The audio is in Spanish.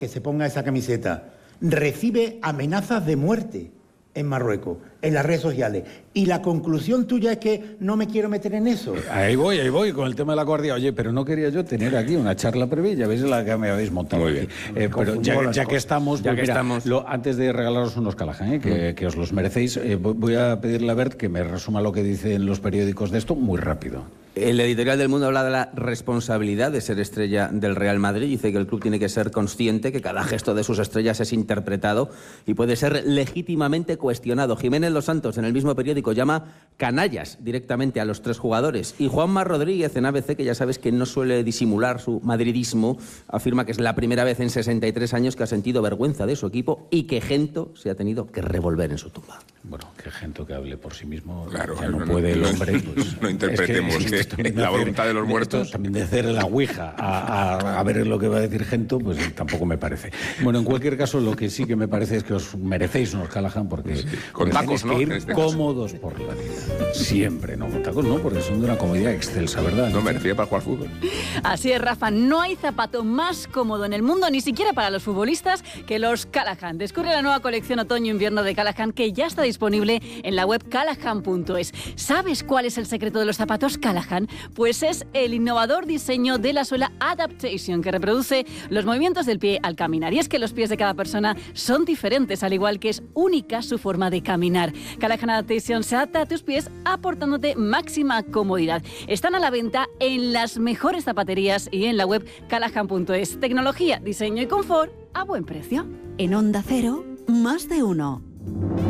que se ponga esa camiseta recibe amenazas de muerte en Marruecos, en las redes sociales. Y la conclusión tuya es que no me quiero meter en eso. Ahí voy, con el tema de la guardia. Oye, pero no quería yo tener aquí una charla previa, ya veis la que me habéis montado. Muy bien. Pero ya que estamos, antes de regalaros unos Callahan, que os los merecéis, voy a pedirle a Bert que me resuma lo que dicen los periódicos de esto muy rápido. El editorial del Mundo habla de la responsabilidad de ser estrella del Real Madrid. Dice que el club tiene que ser consciente que cada gesto de sus estrellas es interpretado y puede ser legítimamente cuestionado. Jiménez Los Santos, en el mismo periódico, llama canallas directamente a los tres jugadores. Y Juanma Rodríguez, en ABC, que ya sabes que no suele disimular su madridismo, afirma que es la primera vez en 63 años que ha sentido vergüenza de su equipo y que Gento se ha tenido que revolver en su tumba. Bueno, que Gento que hable por sí mismo, claro, ya no puede el hombre. Pues, no interpretemos que la voluntad de los muertos. También de hacer la ouija a ver lo que va a decir Gento, pues tampoco me parece. Bueno, en cualquier caso, lo que sí que me parece es que os merecéis unos Callahan porque sí, con tacos, tenéis que ir cómodos por la vida. Siempre, no con tacos, no, porque son de una comodidad excelsa, ¿verdad? No merecía para jugar fútbol. Así es, Rafa, no hay zapato más cómodo en el mundo, ni siquiera para los futbolistas, que los Callahan. Descubre la nueva colección otoño-invierno de Callahan, que ya está disponible en la web callahan.es. ¿Sabes cuál es el secreto de los zapatos Callahan? Pues es el innovador diseño de la suela Adaptation, que reproduce los movimientos del pie al caminar. Y es que los pies de cada persona son diferentes, al igual que es única su forma de caminar. Callahan Adaptation se adapta a tus pies, aportándote máxima comodidad. Están a la venta en las mejores zapaterías y en la web callahan.es. Tecnología, diseño y confort a buen precio. En Onda Cero, más de uno.